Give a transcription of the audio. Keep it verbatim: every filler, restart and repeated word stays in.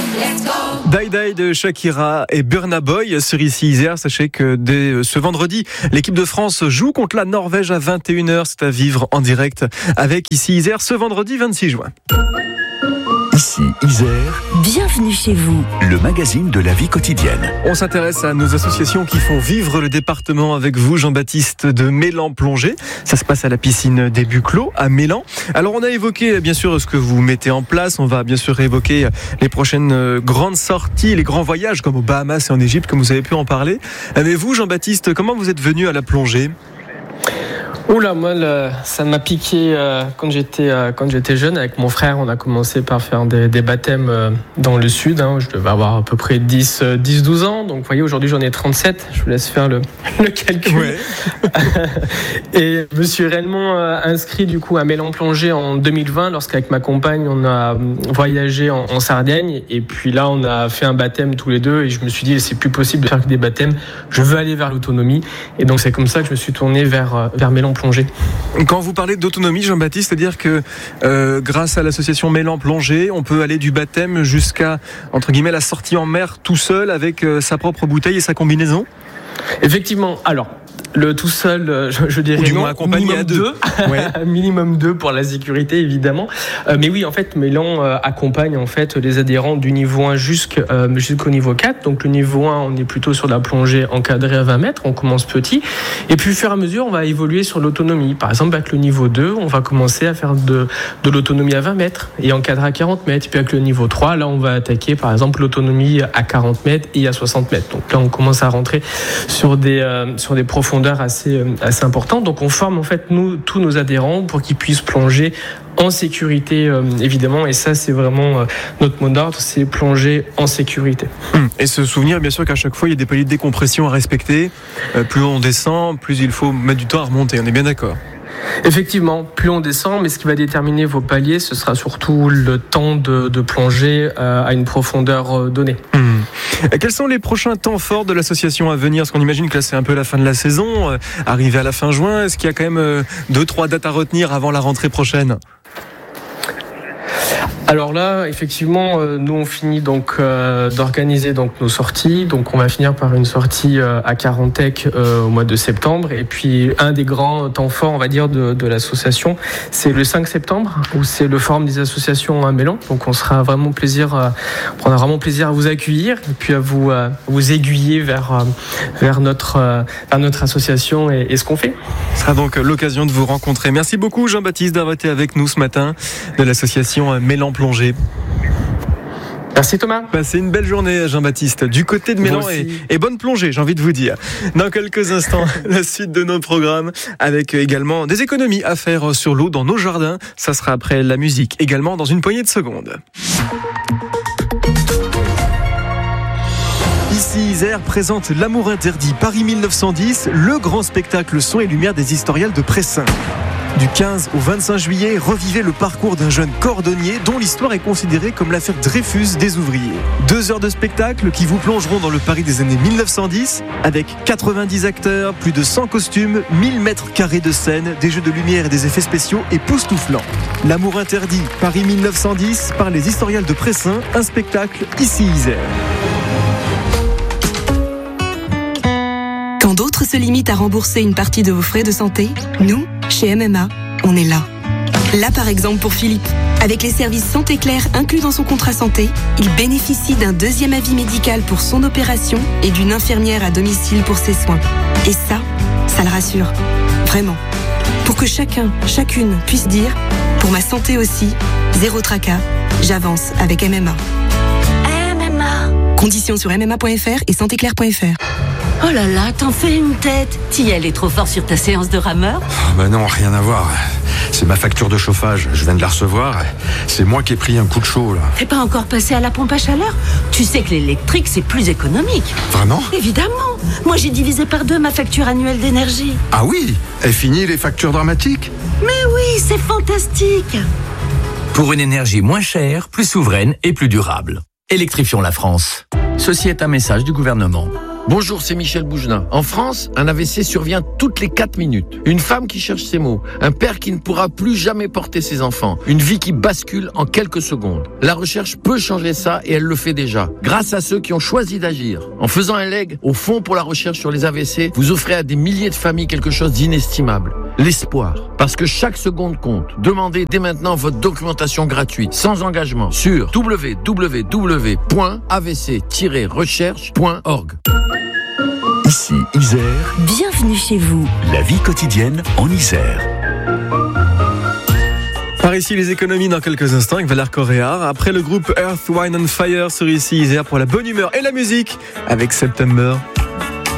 Die Die de Shakira et Burna Boy sur Ici Isère. Sachez que dès ce vendredi, l'équipe de France joue contre la Norvège à vingt et une heures. C'est à vivre en direct avec Ici Isère ce vendredi vingt-six juin. Ici Isère. Bienvenue chez vous. Le magazine de la vie quotidienne. On s'intéresse à nos associations qui font vivre le département avec vous, Jean-Baptiste de Mélan-Plongée. Ça se passe à la piscine des Buclos à Mélan. Alors on a évoqué bien sûr ce que vous mettez en place. On va bien sûr évoquer les prochaines grandes sorties, les grands voyages comme aux Bahamas et en Égypte, comme vous avez pu en parler. Mais vous, Jean-Baptiste, comment vous êtes venu à la plongée ? Oula, moi, le, ça m'a piqué euh, quand j'étais euh, quand j'étais jeune. Avec mon frère, on a commencé par faire des, des baptêmes euh, dans le sud. Hein. Je devais avoir à peu près dix douze ans. Donc, vous voyez, aujourd'hui, j'en ai trente-sept. Je vous laisse faire le, le calcul. Ouais. Et je me suis réellement euh, inscrit, du coup, à Mélan-Plongée en deux mille vingt, lorsqu'avec ma compagne, on a voyagé en, en Sardaigne. Et puis là, on a fait un baptême tous les deux. Et je me suis dit, c'est plus possible de faire que des baptêmes. Je veux aller vers l'autonomie. Et donc, c'est comme ça que je me suis tourné vers, vers Mélan-Plongée. Quand vous parlez d'autonomie, Jean-Baptiste, c'est-à-dire que euh, grâce à l'association Mélan-Plongée, on peut aller du baptême jusqu'à, entre guillemets, la sortie en mer tout seul avec euh, sa propre bouteille et sa combinaison ? Effectivement. Alors, le tout seul, je, je dirais ou du non, moins accompagné à deux. Ouais. minimum deux pour la sécurité, évidemment. Euh, mais oui, en fait, Mélan euh, accompagne en fait les adhérents du niveau un jusqu'au, euh, jusqu'au niveau quatre. Donc le niveau un, on est plutôt sur la plongée encadrée à vingt mètres. On commence petit. Et puis, au fur et à mesure, on va évoluer sur l'autonomie. Par exemple, avec le niveau deux, on va commencer à faire de, de l'autonomie à vingt mètres et encadrée à quarante mètres. Puis avec le niveau trois, là, on va attaquer, par exemple, l'autonomie à quarante mètres et à soixante mètres. Donc là, on commence à rentrer sur des, euh, sur des profondeurs assez, assez importantes. Donc on forme en fait nous, tous nos adhérents pour qu'ils puissent plonger en sécurité, euh, évidemment. Et ça, c'est vraiment euh, notre mot d'ordre, c'est plonger en sécurité. Et se souvenir, bien sûr, qu'à chaque fois, il y a des paliers de décompression à respecter. Euh, plus on descend, plus il faut mettre du temps à remonter. On est bien d'accord ? Effectivement, plus on descend, mais ce qui va déterminer vos paliers, ce sera surtout le temps de, de plonger euh, à une profondeur donnée. Mmh. Quels sont les prochains temps forts de l'association à venir ? Parce qu'on imagine que là, c'est un peu la fin de la saison, euh, arrivé à la fin juin. Est-ce qu'il y a quand même euh, deux, trois dates à retenir avant la rentrée prochaine ? Alors là, effectivement, euh, nous on finit donc euh, d'organiser donc nos sorties. Donc on va finir par une sortie euh, à Carantec euh, au mois de septembre. Et puis un des grands temps forts, on va dire, de, de l'association, c'est le cinq septembre, où c'est le forum des associations à Mélan. Donc on sera vraiment plaisir, euh, on prendra vraiment plaisir à vous accueillir et puis à vous euh, vous aiguiller vers euh, vers notre euh, vers notre association et, et ce qu'on fait. Ce sera donc l'occasion de vous rencontrer. Merci beaucoup, Jean-Baptiste, d'avoir été avec nous ce matin de l'association Mélan-Plongée. Merci Thomas. Passez une belle journée, Jean-Baptiste, du côté de Mélan, et, et bonne plongée, j'ai envie de vous dire. Dans quelques instants, la suite de nos programmes avec également des économies à faire sur l'eau dans nos jardins. Ça sera après la musique, également dans une poignée de secondes. Ici Isère présente L'Amour Interdit Paris mille neuf cent dix, le grand spectacle son et lumière des historiales de Pressin. Du quinze au vingt-cinq juillet, revivez le parcours d'un jeune cordonnier dont l'histoire est considérée comme l'affaire Dreyfus des ouvriers. Deux heures de spectacle qui vous plongeront dans le Paris des années mille neuf cent dix avec quatre-vingt-dix acteurs, plus de cent costumes, mille mètres carrés de scène, des jeux de lumière et des effets spéciaux époustouflants. L'Amour Interdit Paris mille neuf cent dix par les historiales de Pressin, un spectacle Ici Isère. Quand d'autres se limitent à rembourser une partie de vos frais de santé, nous, chez M M A, on est là. Là, par exemple, pour Philippe. Avec les services Santé Claire inclus dans son contrat santé, il bénéficie d'un deuxième avis médical pour son opération et d'une infirmière à domicile pour ses soins. Et ça, ça le rassure. Vraiment. Pour que chacun, chacune puisse dire « Pour ma santé aussi, zéro tracas, j'avance avec M M A ». M M A. Conditions sur m m a point f r et santé claire point f r. Oh là là, t'en fais une tête. T'y allais trop fort sur ta séance de rameur ? Oh bah non, rien à voir. C'est ma facture de chauffage, je viens de la recevoir. C'est moi qui ai pris un coup de chaud là. T'es pas encore passé à la pompe à chaleur ? Tu sais que l'électrique c'est plus économique. Vraiment ? Évidemment. Moi j'ai divisé par deux ma facture annuelle d'énergie. Ah oui ? Et fini les factures dramatiques ? Mais oui, c'est fantastique. Pour une énergie moins chère, plus souveraine et plus durable. Électrifions la France. Ceci est un message du gouvernement. Bonjour, c'est Michel Bougelin. En France, un A V C survient toutes les quatre minutes. Une femme qui cherche ses mots, un père qui ne pourra plus jamais porter ses enfants, une vie qui bascule en quelques secondes. La recherche peut changer ça et elle le fait déjà, grâce à ceux qui ont choisi d'agir. En faisant un leg au Fonds pour la recherche sur les A V C, vous offrez à des milliers de familles quelque chose d'inestimable. L'espoir. Parce que chaque seconde compte. Demandez dès maintenant votre documentation gratuite, sans engagement, sur w w w point a v c tiret recherche point org. Ici Isère, Bienvenue chez vous. la vie quotidienne en Isère. Par ici, les économies dans quelques instants avec Valère Correa. Après le groupe Earth, Wine and Fire sur Ici Isère pour la bonne humeur et la musique avec September.